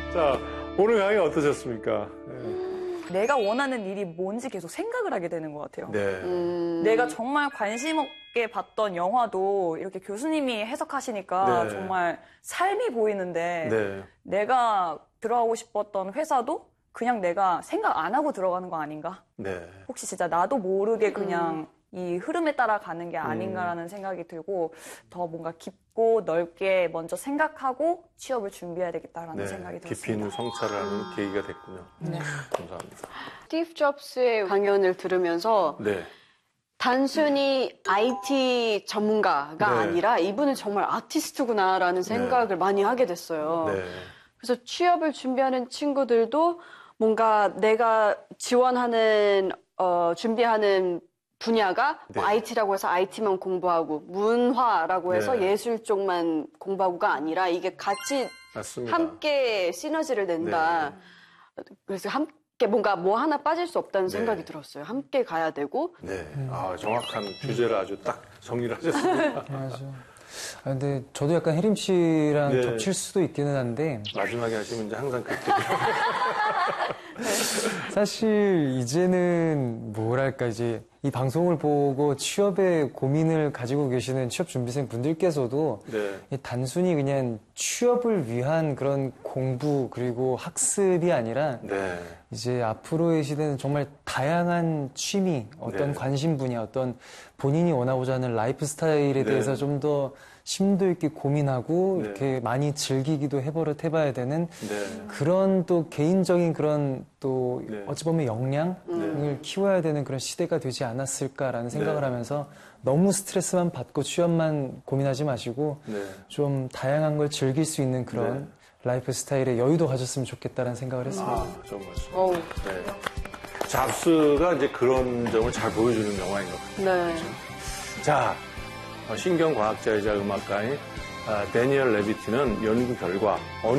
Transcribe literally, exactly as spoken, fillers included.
자, 오늘 강의 어떠셨습니까? 네. 내가 원하는 일이 뭔지 계속 생각을 하게 되는 것 같아요. 네. 음... 내가 정말 관심 없게 봤던 영화도 이렇게 교수님이 해석하시니까 네. 정말 삶이 보이는데 네. 내가 들어가고 싶었던 회사도 그냥 내가 생각 안 하고 들어가는 거 아닌가? 네. 혹시 진짜 나도 모르게 그냥 음. 이 흐름에 따라가는 게 아닌가라는 음. 생각이 들고 더 뭔가 깊고 넓게 먼저 생각하고 취업을 준비해야 되겠다라는 네. 생각이 들었습니다. 깊이 있는 성찰을 하는 계기가 됐군요. 네. 감사합니다. 스티브 잡스의 강연을 들으면서 네. 단순히 아이티 전문가가 네. 아니라 이분은 정말 아티스트구나라는 생각을 네. 많이 하게 됐어요. 네. 그래서 취업을 준비하는 친구들도 뭔가 내가 지원하는 어, 준비하는 분야가 네. 뭐 아이티라고 해서 아이티만 공부하고 문화라고 해서 네. 예술 쪽만 공부하고가 아니라 이게 같이 맞습니다. 함께 시너지를 낸다. 네. 그래서 함께 뭔가 뭐 하나 빠질 수 없다는 네. 생각이 들었어요. 함께 가야 되고. 네, 아, 정확한 주제를 아주 딱 정리를 하셨습니다. 맞아. 아, 근데 저도 약간 혜림 씨랑 네. 겹칠 수도 있기는 한데 마지막에 하시면 이제 항상 그렇게 사실 이제는 뭐랄까 이제 이 방송을 보고 취업에 고민을 가지고 계시는 취업 준비생 분들께서도 네. 단순히 그냥 취업을 위한 그런 공부 그리고 학습이 아니라 네. 이제 앞으로의 시대는 정말 다양한 취미, 어떤 네. 관심 분야, 어떤 본인이 원하고자 하는 라이프 스타일에 네. 대해서 좀 더 심도 있게 고민하고 네. 이렇게 많이 즐기기도 해버릇 해봐야 되는 네. 그런 또 개인적인 그런 또 네. 어찌 보면 역량을 네. 키워야 되는 그런 시대가 되지 않았을까라는 생각을 네. 하면서 너무 스트레스만 받고 취업만 고민하지 마시고 네. 좀 다양한 걸 즐길 수 있는 그런 네. 라이프 스타일에 여유도 가졌으면 좋겠다는 생각을 했습니다. 아, 좋은 말씀. 어우. 네. 잡스가 이제 그런 점을 잘 보여주는 영화인 것 같아요. 네. 그렇죠? 자, 신경과학자이자 음악가인 데니얼 레비티는 연구 결과